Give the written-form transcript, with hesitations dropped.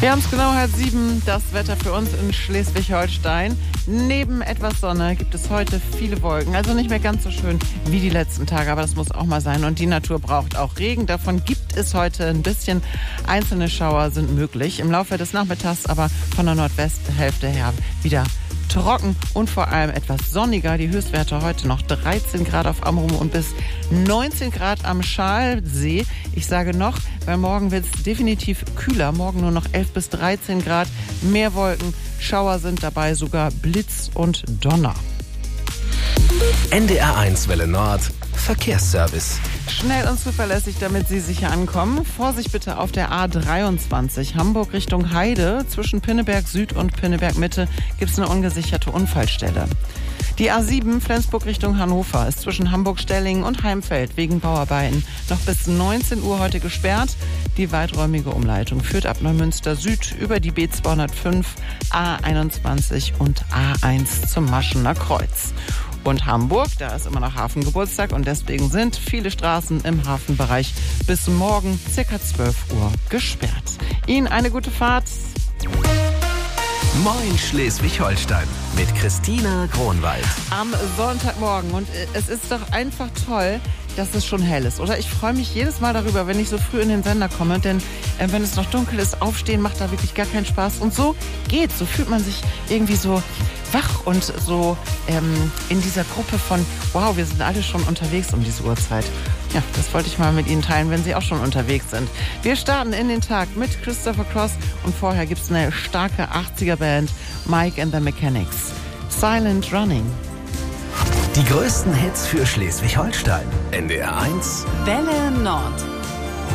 Wir haben es genau 6:30, das Wetter für uns in Schleswig-Holstein. Neben etwas Sonne gibt es heute viele Wolken, also nicht mehr ganz so schön wie die letzten Tage, aber das muss auch mal sein. Und die Natur braucht auch Regen, davon gibt es heute ein bisschen. Einzelne Schauer sind möglich. Im Laufe des Nachmittags aber von der Nordwesthälfte her wieder trocken und vor allem etwas sonniger. Die Höchstwerte heute noch 13 Grad auf Amrum und bis 19 Grad am Schalsee. Ich sage noch, weil morgen wird es definitiv kühler. Morgen nur noch 11 bis 13 Grad. Mehr Wolken, Schauer sind dabei, sogar Blitz und Donner. NDR1 Welle Nord, Verkehrsservice. Schnell und zuverlässig, damit Sie sicher ankommen. Vorsicht bitte auf der A23 Hamburg Richtung Heide. Zwischen Pinneberg Süd und Pinneberg Mitte gibt es eine ungesicherte Unfallstelle. Die A7 Flensburg Richtung Hannover ist zwischen Hamburg-Stellingen und Heimfeld wegen Bauarbeiten noch bis 19 Uhr heute gesperrt. Die weiträumige Umleitung führt ab Neumünster Süd über die B205, A21 und A1 zum Maschener Kreuz. Und Hamburg, da ist immer noch Hafengeburtstag und deswegen sind viele Straßen im Hafenbereich bis morgen ca. 12 Uhr gesperrt. Ihnen eine gute Fahrt. Moin Schleswig-Holstein mit Christina Kronwald. Am Sonntagmorgen und es ist doch einfach toll, dass es schon hell ist, oder? Ich freue mich jedes Mal darüber, wenn ich so früh in den Sender komme, denn wenn es noch dunkel ist, aufstehen macht da wirklich gar keinen Spaß. Und so geht's, so fühlt man sich irgendwie so wach und so in dieser Gruppe von, wow, wir sind alle schon unterwegs um diese Uhrzeit. Ja, das wollte ich mal mit Ihnen teilen, wenn Sie auch schon unterwegs sind. Wir starten in den Tag mit Christopher Cross und vorher gibt's eine starke 80er-Band, Mike and the Mechanics. Silent Running. Die größten Hits für Schleswig-Holstein. NDR1 Welle Nord.